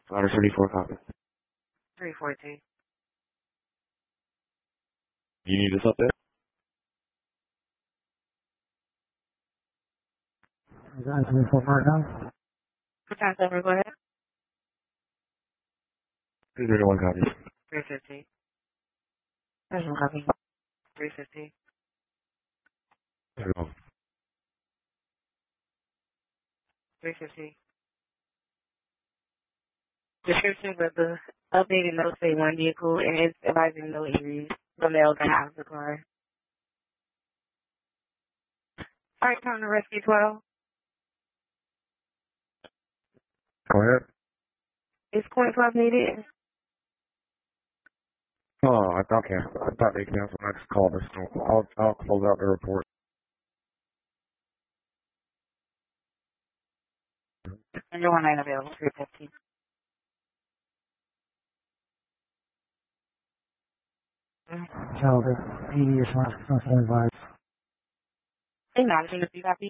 Ladder 34 copy. 314. You need us up there? Ladder 34 Martin. Time over, go ahead. 331 copy. 315. There's one copy. 315. 31. 315. Description of the updated notes say one vehicle and it's advising no injuries. The male got out of the car. Alright, time to rescue 12. Go ahead. Is point 12 needed? Oh, I thought they canceled. I just called this. I'll close out the report. And your one ain't available. 315. So the PD is not advised. Acknowledging the few copy.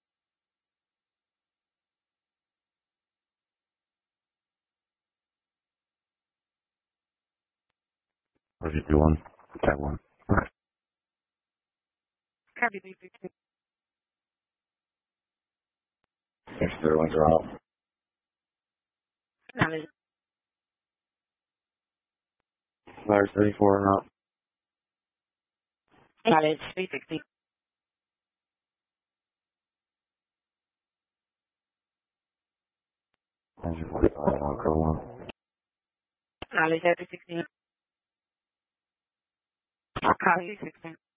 What did you do one? That one. Copy 315. Thanks, everyone's out. Acknowledge. Ladder 34 and up. Acknowledge. 360. Engine 45, Alco 1. Acknowledge. 316. Copy 316.